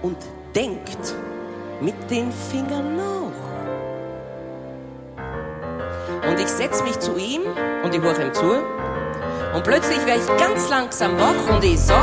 und denkt mit den Fingern nach. Und ich setze mich zu ihm und ich höre ihm zu. Und plötzlich werde ich ganz langsam wach und ich sage